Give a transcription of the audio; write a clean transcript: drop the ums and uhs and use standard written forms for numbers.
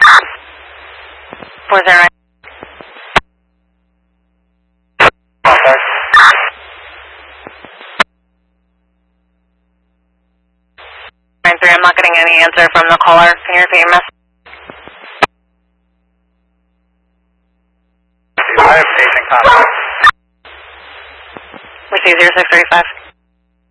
40. I'm not getting any answer from the caller. Can you repeat your message? I have patient contact. We see 0635.